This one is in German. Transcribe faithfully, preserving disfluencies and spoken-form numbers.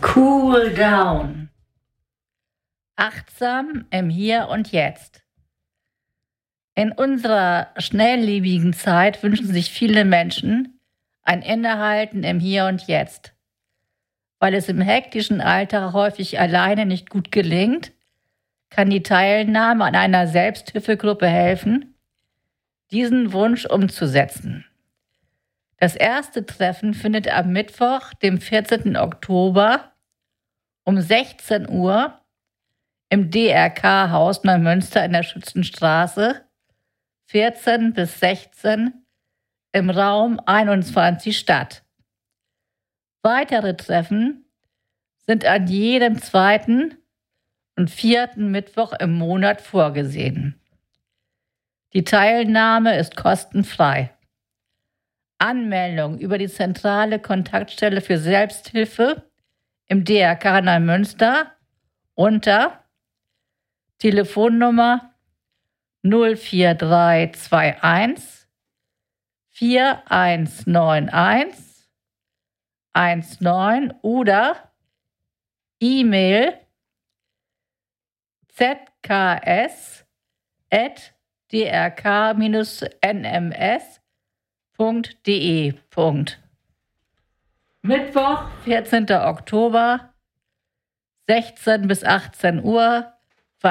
Cool down. Achtsam im Hier und Jetzt. In unserer schnelllebigen Zeit wünschen sich viele Menschen ein Innehalten im Hier und Jetzt. Weil es im hektischen Alltag häufig alleine nicht gut gelingt, kann die Teilnahme an einer Selbsthilfegruppe helfen, diesen Wunsch umzusetzen. Das erste Treffen findet am Mittwoch, dem vierzehnten Oktober um sechzehn Uhr im D R K-Haus Neumünster in der Schützenstraße vierzehn bis sechzehn im Raum einundzwanzig statt. Weitere Treffen sind an jedem zweiten und vierten Mittwoch im Monat vorgesehen. Die Teilnahme ist kostenfrei. Anmeldung über die zentrale Kontaktstelle für Selbsthilfe im D R K Neumünster unter Telefonnummer null vier drei zwei eins vier eins neun eins eins neun oder E-Mail z k s at d r k n m s punkt d e. Mittwoch, vierzehnten Oktober, sechzehn bis achtzehn Uhr,